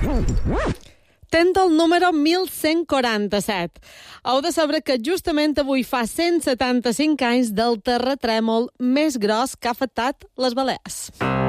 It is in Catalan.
Tent el número 1147. Heu de saber que justament avui fa 175 anys del terratrèmol més gros que ha afectat les Balears.